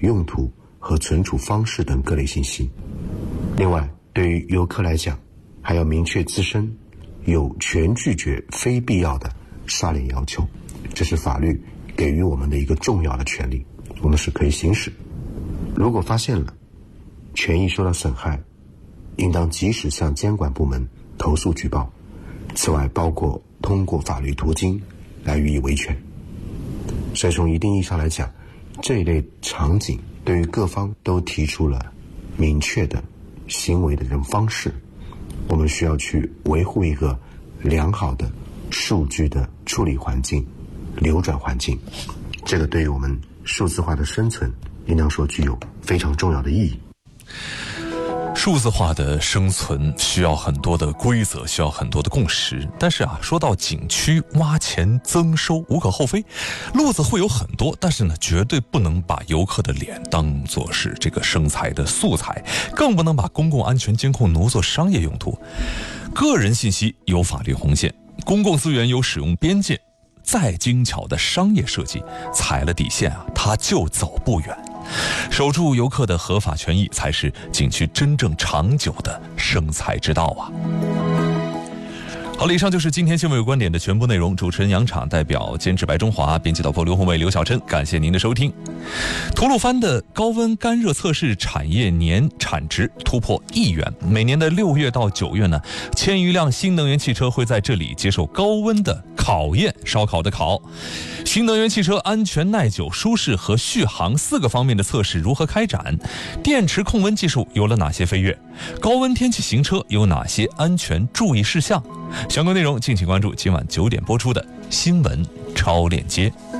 用途和存储方式等各类信息。另外，对于游客来讲，还要明确自身有权拒绝非必要的刷脸要求，这是法律给予我们的一个重要的权利，我们是可以行使。如果发现了权益受到损害，应当及时向监管部门投诉举报，此外包括通过法律途径来予以维权。所以从一定意义上来讲，这一类场景对于各方都提出了明确的行为的这种方式，我们需要去维护一个良好的数据的处理环境、流转环境，这个对于我们数字化的生存应当说具有非常重要的意义。 数字化的生存需要很多的规则，需要很多的共识。但是说到景区挖钱增收无可厚非，路子会有很多，但是绝对不能把游客的脸当作是这个生财的素材，更不能把公共安全监控挪作商业用途。个人信息有法律红线，公共资源有使用边界，再精巧的商业设计踩了底线它就走不远。守住游客的合法权益，才是景区真正长久的生财之道好了，以上就是今天新闻有观点的全部内容。主持人杨昶，代表监制白中华，编辑导播刘宏伟、刘小琛，感谢您的收听。吐鲁番的高温干热测试产业年产值突破1亿元，每年的6月到9月1000余辆新能源汽车会在这里接受高温的考验，烧烤的烤。新能源汽车安全、耐久、舒适和续航4个方面的测试如何开展？电池控温技术有了哪些飞跃？高温天气行车有哪些安全注意事项？相关内容敬请关注今晚9点播出的新闻超链接。